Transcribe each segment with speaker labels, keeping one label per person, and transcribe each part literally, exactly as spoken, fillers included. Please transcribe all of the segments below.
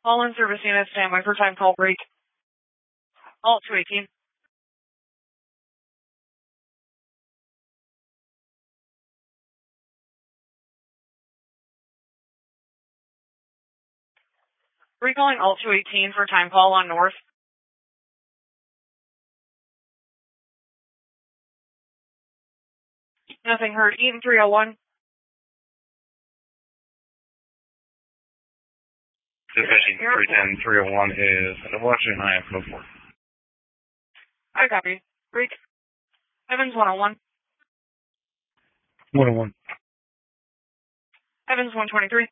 Speaker 1: All in service units, standby for time call break. Alt two eighteen. Recalling Alt two eighteen for time call on North. Nothing heard. Eaton three oh one.
Speaker 2: Dispatching three ten, three oh one is Washington High at code four.
Speaker 1: I copy. Break. Evans one oh one.
Speaker 2: one oh one.
Speaker 1: Evans one twenty-three.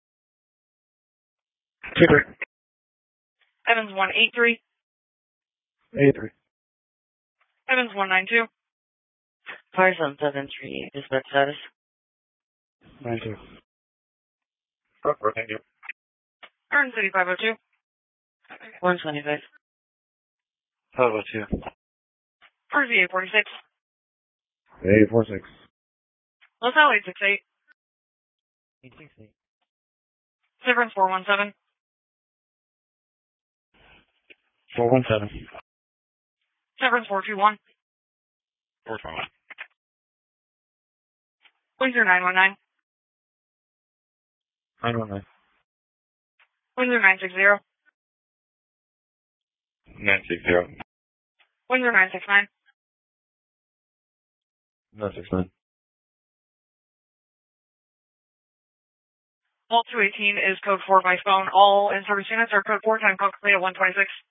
Speaker 2: two three.
Speaker 1: Evans one eighty-three.
Speaker 2: eighty-three.
Speaker 1: Evans one ninety-two.
Speaker 3: Fire seven seven three, dispatch status.
Speaker 2: ninety-two. Proper, thank you.
Speaker 1: Garden City five oh two.
Speaker 3: one twenty-five.
Speaker 2: five oh two.
Speaker 1: R Z eight forty-six.
Speaker 2: eight forty-six.
Speaker 1: LaSalle eight sixty-eight.
Speaker 3: eight sixty-eight.
Speaker 1: Severance four one seven.
Speaker 2: four one seven.
Speaker 1: Severance four two one.
Speaker 2: four two one.
Speaker 1: Windsor nine one nine.
Speaker 2: nine one nine.
Speaker 1: Windsor nine sixty.
Speaker 2: nine six zero.
Speaker 1: Windsor nine six nine.
Speaker 2: nine six nine.
Speaker 1: Alt two eighteen is code four by phone. All in-service units are code four, time call complete at one twenty-six.